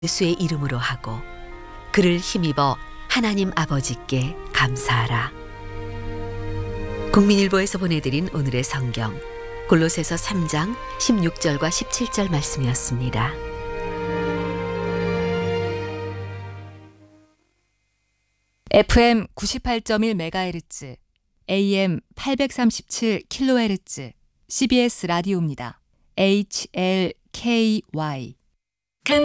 예수의 이름으로 하고 그를 힘입어 하나님 아버지께 감사하라. 국민일보에서 보내드린 오늘의 성경 골로새서 3장 16절과 17절 말씀이었습니다. FM 98.1MHz, AM 837kHz, CBS 라디오입니다. HLKY